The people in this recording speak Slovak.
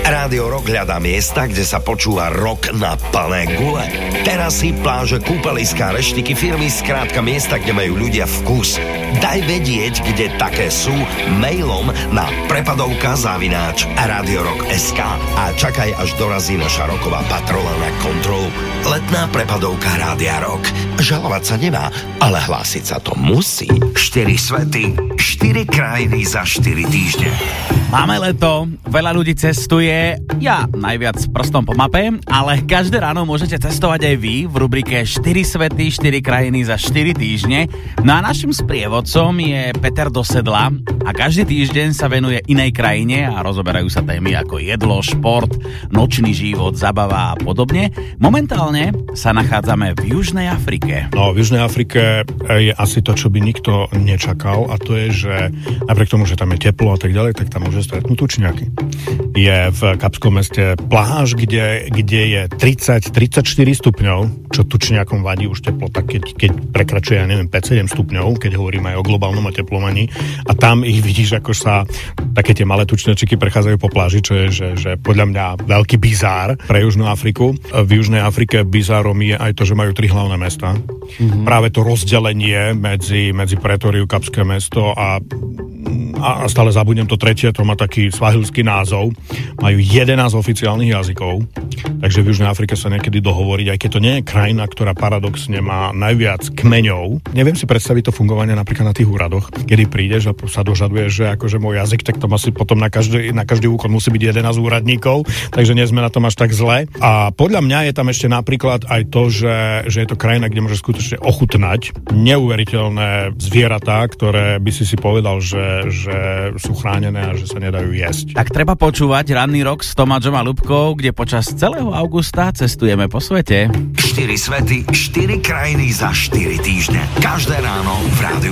Rádio Rock hľadá miesta, kde sa počúva rock na plné gule. Terasy, pláže, kúpeliská, reštiky, firmy, skrátka miesta, kde majú ľudia vkus. Daj vedieť, kde také sú, mailom na prepadovka@radiorock.sk a čakaj, až dorazí naša roková patrola na kontrolu. Letná prepadovka Rádia Rock. Žalovať sa nemá, ale hlásiť sa to musí. 4 svety, 4 krajiny za 4 týždne. Máme leto, veľa ľudí cestuje, ja najviac prstom po mape, ale každé ráno môžete cestovať aj vy v rubrike 4 svety, 4 krajiny za 4 týždne. No a našim sprievodcom je Peter Dosedla a každý týždeň sa venuje inej krajine a rozoberajú sa témy ako jedlo, šport, nočný život, zabava a podobne. Momentálne sa nachádzame v Južnej Afrike. No, v Južnej Afrike je asi to, čo by nikto nečakal, a to je, že napriek tomu, že tam je teplo a tak ďalej, tak tam môže stretnúť tučňaky. Je v kapskom meste pláž, kde je 30-34 stupňov, čo tučňakom vadí už teplota, keď prekračuje, 5-7 stupňov, keď hovoríme aj o globálnom oteplovaní, a tam ich vidíš, ako sa také tie malé tučňačiky prechádzajú po pláži, čo je, že podľa mňa veľký bizár pre Južnú Afriku. V Južnej Afrike bizárom je aj to, že majú 3 hlavné mesta. Mm-hmm. Práve to rozdelenie medzi Pretóriu, kapské mesto a stále zabudnem to tretie, to má taký svahilský názov. Majú 11 oficiálnych jazykov, takže v Južnej Afrike sa niekedy dohovoriť, aj keď to nie je krajina, ktorá paradoxne má najviac kmeňov. Neviem si predstaviť to fungovanie napríklad na tých úradoch, kedy prídeš a sa dožaduješ, že akože môj jazyk, tak tam asi potom na každý úkon musí byť 11 úradníkov, takže nie sme na tom až tak zle. A podľa mňa je tam ešte napríklad aj to, že je to krajina, kde môžeš skutočne ochutnať neuveriteľné zvieratá, ktoré by si povedal, že sú chránené a že sa nedajú jesť. Tak treba počúvať Ranný rok s Tomáčom a Ľubkou, kde počas celého augusta cestujeme po svete. 4 svety, 4 krajiny za 4 týždne. Každé ráno v rádiu